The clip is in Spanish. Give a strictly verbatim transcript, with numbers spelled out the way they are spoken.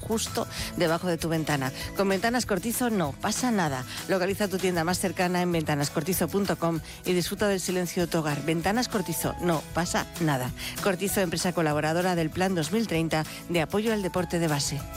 justo debajo de tu ventana. Con Ventanas Cortizo no pasa nada. Localiza tu tienda más cercana en ventanas cortizo punto com y disfruta del silencio de tu hogar. Ventanas Cortizo, no pasa nada. Cortizo, empresa colaboradora del Plan dos mil treinta de apoyo al deporte de base.